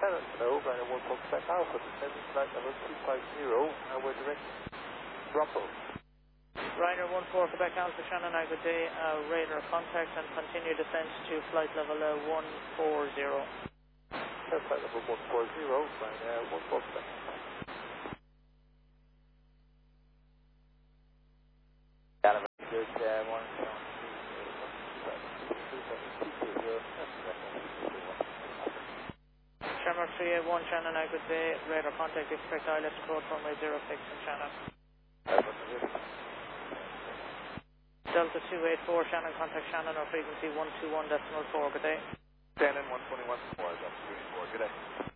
Shannon, hello, Ryder 1 Fox back Alpha, descending flight level 250, we're direct Rumble. Ryder 1-4 Quebec Alpha, Shannon, good day, radar contact and continue descent to flight level 140. Flight level 140, Ryder 1-4 Quebec. Got it, good, Shamrock 381, Shannon, good day, radar contact, expect ILS code runway 06 in Shannon. Delta 284, Shannon, contact Shannon, or frequency 121.4, good day. Shannon 121.4, Delta 284, good day.